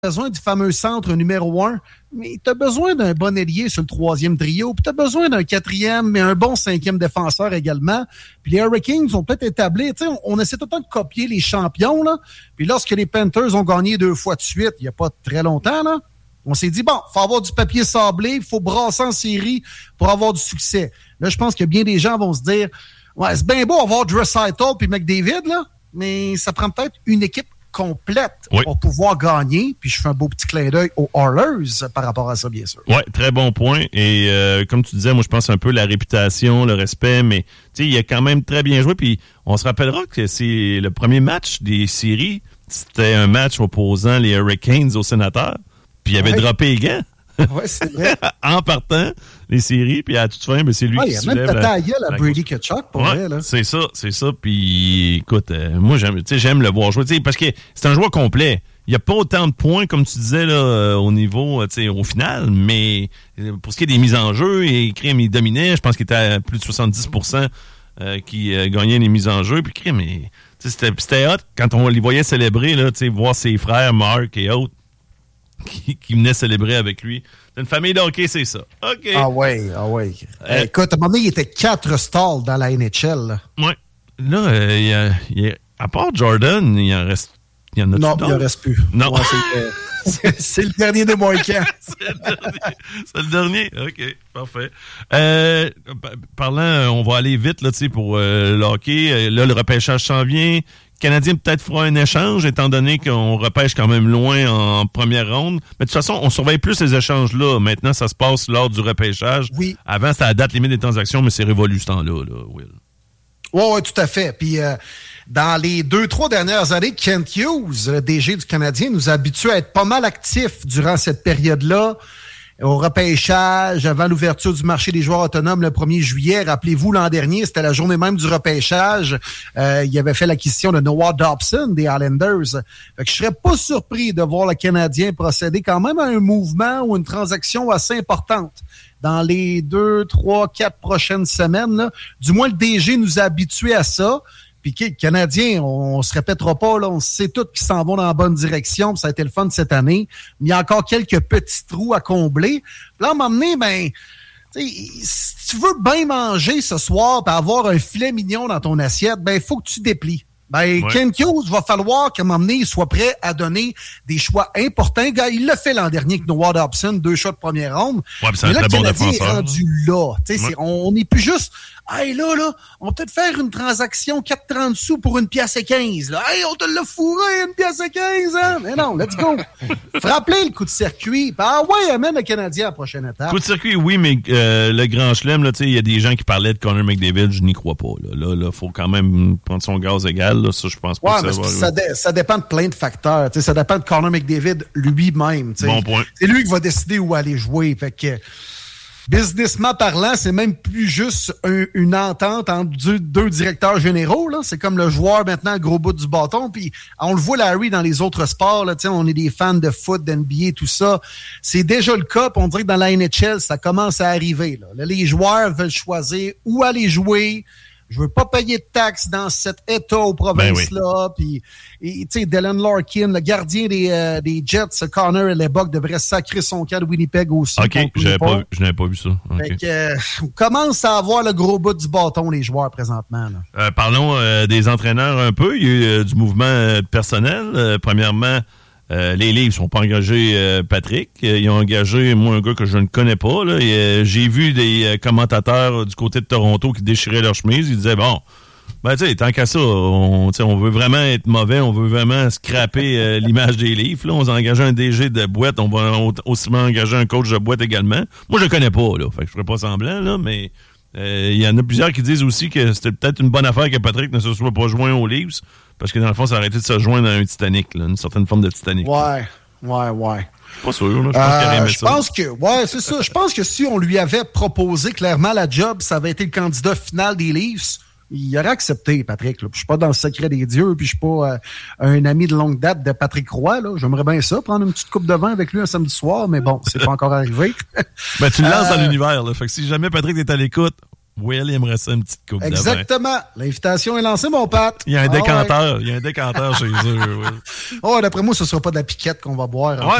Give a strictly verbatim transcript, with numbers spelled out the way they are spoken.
besoin du fameux centre numéro un, mais tu as besoin d'un bon ailier sur le troisième trio, puis tu as besoin d'un quatrième, mais un bon cinquième défenseur également. Puis les Hurricanes ont peut-être établi, tu sais, on, on essaie tout le temps de copier les champions, là. Puis lorsque les Panthers ont gagné deux fois de suite, il n'y a pas très longtemps, là, on s'est dit, bon, il faut avoir du papier sablé, il faut brasser en série pour avoir du succès. Là, je pense que bien des gens vont se dire, ouais, c'est bien beau avoir Draisaitl puis McDavid, là, mais ça prend peut-être une équipe complète oui. pour pouvoir gagner. Puis je fais un beau petit clin d'œil aux Oilers par rapport à ça, bien sûr. Oui, très bon point. Et euh, comme tu disais, moi, je pense un peu la réputation, le respect, mais tu sais, il a quand même très bien joué. Puis on se rappellera que c'est le premier match des séries. C'était un match opposant les Hurricanes aux Sénateurs. Puis il avait ouais. droppé les gants. Oui, c'est vrai. En partant, les séries, puis à toute fin, ben, c'est lui ouais, qui il soulève. Il a même pété à gueule à Brady Tkachuk, pour ouais, vrai. Là. C'est ça, c'est ça. Puis, écoute, euh, moi, j'aime, j'aime le voir jouer. Parce que c'est un joueur complet. Il n'y a pas autant de points, comme tu disais, là, euh, au niveau, au final, mais pour ce qui est des mises en jeu, il, crime, il dominait. Je pense qu'il était à plus de soixante-dix pour cent euh, qui euh, gagnait les mises en jeu. Puis, crime, mais, c'était, c'était hot quand on les voyait célébrer, là, voir ses frères, Mark et autres, Qui, qui venait célébrer avec lui. C'est une famille de hockey, c'est ça. OK. Ah ouais, ah ouais. Euh, Écoute, à un moment donné, il était quatre stalls dans la N H L. Oui. Là, euh, il y a, il y a, à part Jordan, il en reste... Il y en a non, il n'en reste plus. Non. Ouais, c'est, euh, c'est, c'est le dernier des Mohicans. c'est le dernier. C'est le dernier? OK, parfait. Euh, parlant, on va aller vite là, pour euh, le hockey. Là, le repêchage s'en vient. Le Canadien peut-être fera un échange, étant donné qu'on repêche quand même loin en première ronde. Mais de toute façon, on surveille plus ces échanges-là. Maintenant, ça se passe lors du repêchage. Oui. Avant, c'était à la date limite des transactions, mais c'est révolu ce temps-là, là, Will. Oui, oui, tout à fait. Puis, euh, dans les deux, trois dernières années, Kent Hughes, le D G du Canadien, nous a habitués à être pas mal actifs durant cette période-là. Au repêchage, avant l'ouverture du marché des joueurs autonomes le premier juillet. Rappelez-vous, l'an dernier, c'était la journée même du repêchage. Euh, il avait fait l'acquisition de Noah Dobson des Islanders. Fait que je serais pas surpris de voir le Canadien procéder quand même à un mouvement ou une transaction assez importante dans les deux, trois, quatre prochaines semaines. Là. Du moins, le D G nous a habitués à ça. Puis, le Canadien, on, on se répétera pas, là, on sait tous qu'ils s'en vont dans la bonne direction, puis ça a été le fun cette année. Mais il y a encore quelques petits trous à combler. Puis là, à un moment donné, ben, si tu veux bien manger ce soir et avoir un filet mignon dans ton assiette, ben, il faut que tu déplies. Ben, ouais. Kent Hughes, va falloir qu'à un moment donné, il soit prêt à donner des choix importants. Il l'a fait l'an dernier avec Noah Dobson, deux choix de première ronde. Ouais, c'est mais là, un le très bon Canadien défenseur. est rendu là. Ouais. C'est, on n'est plus juste, hey, là, là, on va peut-être faire une transaction quatre trente sous pour une pièce et quinze. Là. Hey, on te l'a fourré, une pièce et quinze, hein? Mais non, let's go. Frappez le coup de circuit. Ah ouais, amène le Canadien à la prochaine étape. Coup de circuit, oui, mais euh, le grand chelem, là, tu sais, il y a des gens qui parlaient de Connor McDavid, je n'y crois pas. Là, là, là, faut quand même prendre son gaz égal. Là, ça, je pense pas ouais, que ça va. Ça, dé- ça dépend de plein de facteurs. T'sais, ça dépend de Connor McDavid lui-même. T'sais. Bon point. C'est lui qui va décider où aller jouer. Fait que, businessment parlant, c'est même plus juste un, une entente entre deux, deux directeurs généraux. Là. C'est comme le joueur maintenant, gros bout du bâton. Puis on le voit, Larry, dans les autres sports. Là, on est des fans de foot, d'N B A, tout ça. C'est déjà le cas. On dirait que dans la N H L, ça commence à arriver. Là. Là, les joueurs veulent choisir où aller jouer. Je veux pas payer de taxes dans cet État aux provinces-là. Ben oui. Puis, tu sais, Dylan Larkin, le gardien des, euh, des Jets, Connor Hellebuyck, devrait sacrer son camp de Winnipeg aussi. OK, j'avais pas, vu, je n'avais pas vu ça. Okay. Fait que, euh, on commence à avoir le gros bout du bâton, les joueurs, présentement. Là. Euh, parlons euh, des entraîneurs un peu. Il y a eu euh, du mouvement euh, personnel. Euh, premièrement, Euh, les Leafs n'ont pas engagé euh, Patrick. Euh, ils ont engagé, moi, un gars que je ne connais pas. Là. Et, euh, j'ai vu des euh, commentateurs euh, du côté de Toronto qui déchiraient leur chemise. Ils disaient, bon, ben tu sais, tant qu'à ça, on, on veut vraiment être mauvais, on veut vraiment scraper euh, l'image des Leafs. Là. On a engagé un D G de boîte, on va aussi engager un coach de boîte également. Moi, je le connais pas, là. Fait que je ferai pas semblant, là, mais euh, il y en a plusieurs qui disent aussi que c'était peut-être une bonne affaire que Patrick ne se soit pas joint aux Leafs. Parce que dans le fond, ça a arrêté de se joindre à un Titanic, là, une certaine forme de Titanic. Ouais, ouais, ouais. Je suis pas sûr, là. Je pense euh, qu'il aurait aimé je ça. pense que, ouais, c'est ça. Je pense que si on lui avait proposé clairement la job, ça avait été le candidat final des Leafs, il aurait accepté, Patrick. Là. Je suis pas dans le secret des dieux, puis je suis pas euh, un ami de longue date de Patrick Roy. Là. J'aimerais bien ça, prendre une petite coupe de vin avec lui un samedi soir, mais bon, c'est pas encore arrivé. Ben, tu le lances euh, dans l'univers, là. Fait que si jamais Patrick est à l'écoute, Will, il aimerait ça une petite coupe de vin. Exactement. L'invitation est lancée, mon Pat. Il y a un ah décanteur. Ouais. Il y a un décanteur chez eux. Oui. Oh, d'après moi, ce ne sera pas de la piquette qu'on va boire. Ouais,